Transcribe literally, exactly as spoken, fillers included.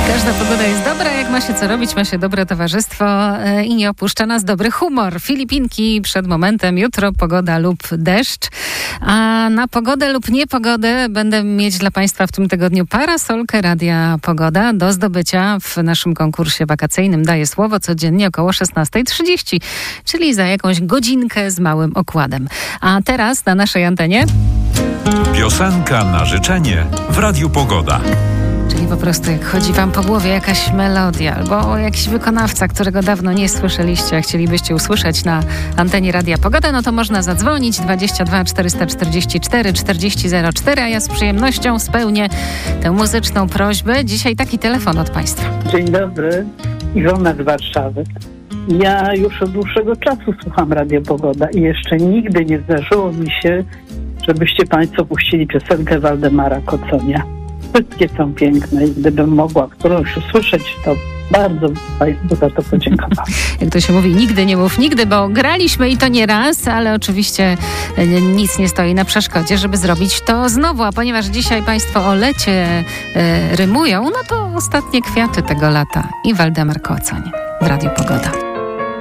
Każda pogoda jest dobra, jak ma się co robić, ma się dobre towarzystwo e, i nie opuszcza nas dobry humor. Filipinki przed momentem, jutro pogoda lub deszcz, a na pogodę lub niepogodę będę mieć dla Państwa w tym tygodniu parasolkę Radia Pogoda do zdobycia w naszym konkursie wakacyjnym. Daję słowo codziennie około szesnasta trzydzieści, czyli za jakąś godzinkę z małym okładem. A teraz na naszej antenie piosenka na życzenie w Radiu Pogoda. Czyli po prostu jak chodzi wam po głowie jakaś melodia albo jakiś wykonawca, którego dawno nie słyszeliście, a chcielibyście usłyszeć na antenie Radia Pogoda, no to można zadzwonić dwadzieścia dwa czterysta czterdzieści cztery czterdzieści zero cztery, a ja z przyjemnością spełnię tę muzyczną prośbę. Dzisiaj taki telefon od Państwa. Dzień dobry, Iwona z Warszawy. Ja już od dłuższego czasu słucham Radia Pogoda i jeszcze nigdy nie zdarzyło mi się, żebyście Państwo puścili piosenkę Waldemara Koconia. Wszystkie są piękne i gdybym mogła którąś usłyszeć, to bardzo Państwu za to podziękowałam. Jak to się mówi, nigdy nie mów nigdy, bo graliśmy i to nie raz, ale oczywiście nic nie stoi na przeszkodzie, żeby zrobić to znowu. A ponieważ dzisiaj Państwo o lecie e, rymują, no to ostatnie kwiaty tego lata i Waldemar Kocoń w Radiu Pogoda.